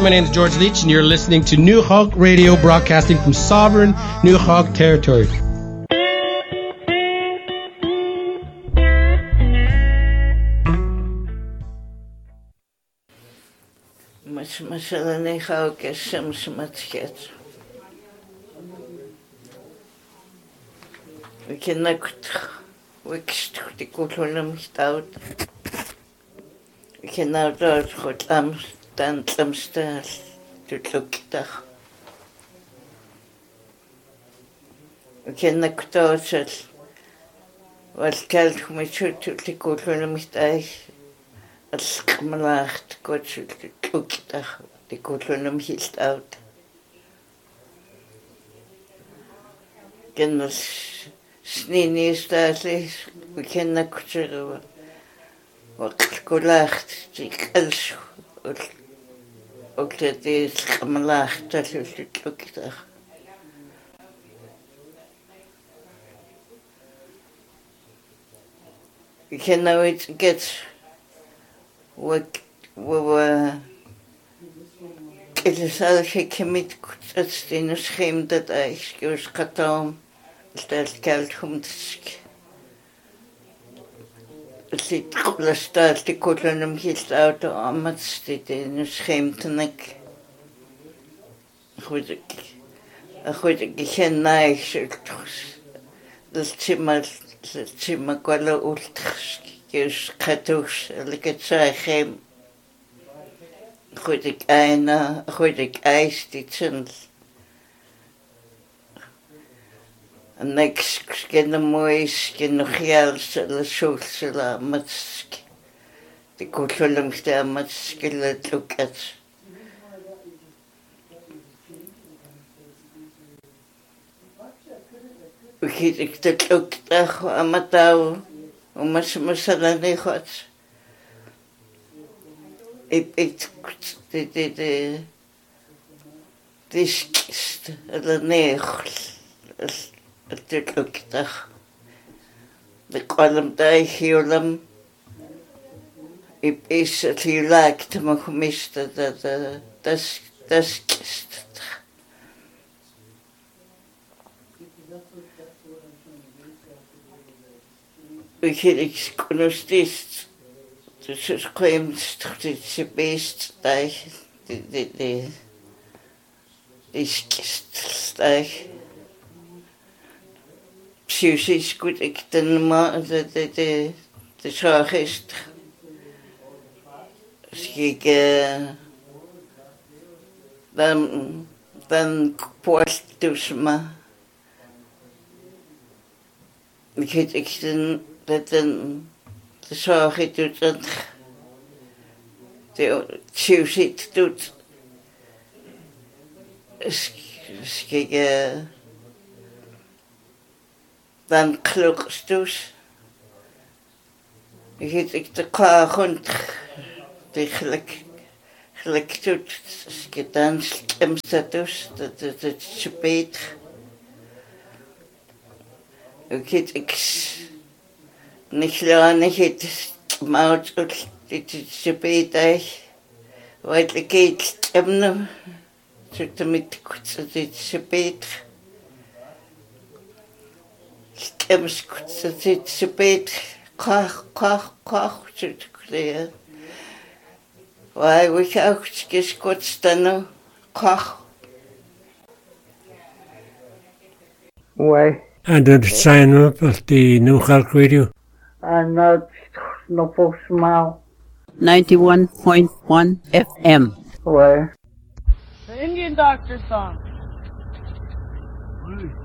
my name is George Leach, and you're listening to New Hawk Radio, broadcasting from sovereign New Hawk territory. Mashallah Hawk Hashem Shmatchet. We can not wikst the Kutulam stout. We can now do it for stars to look at. We can not do it. Was kalt me to the Kutulam stage. Als gemelaagd kortje klukdag die kotlunum hield uit. Kennis snini staatlich, we kennen kortje wat gelaagd die kels ook dat is gemelaagd dat je klukdag. We can now it get. Het is eigenlijk met het in een schema dat ik gaat om dat geld komt. Het zit staat die kolen heeft auto om het zit in een schema te nek. Goed ik geen naïs dat zimmer kwala ultras. Just katus, like het zeggen. Goed ik ijs dit zijn. En niks ken moois, ken nog heel zullen zullen met de koelum staan met skillen loket. Ik dat ook dag aan touw. Mas niet goed. Ik skist eller negel. Het lukt toch. De kolom daar hierom. Ik is het hier lijkt me gemist dat skist. Ik kon steeds dus kwam het beest daar die skist daar psychisch goed ik de zorg is als ik dan poort dus maar ik dat de zorg doet dat de psychisch doet als ik dan gelukkig dus ik de klaar rond die gelijk doet als ik dan slimste dus dat het zo beter ik niet lang het maar het is zo beter wat ik het hem zo met het is zo beter het is zo beter koch zit kleer waar we ook gescoord staan koch Why? And did it sign up at the New Hawk Radio? Not no smile. 91.1 FM. Why? The Indian Doctor song.